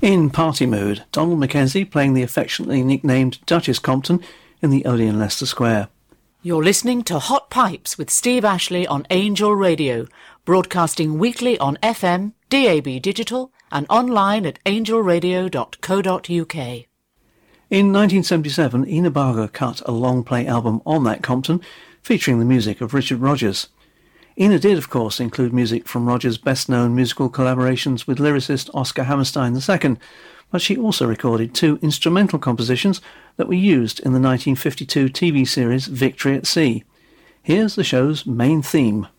In Party Mood, Donald Mackenzie playing the affectionately nicknamed Duchess Compton in the Odeon Leicester Square. You're listening to Hot Pipes with Steve Ashley on Angel Radio, broadcasting weekly on FM, DAB Digital and online at angelradio.co.uk. In 1977, Ina Barger cut a long-play album on that Compton, featuring the music of Richard Rodgers. Ina did, of course, include music from Rodgers' best-known musical collaborations with lyricist Oscar Hammerstein II, but she also recorded 2 instrumental compositions that were used in the 1952 TV series Victory at Sea. Here's the show's main theme.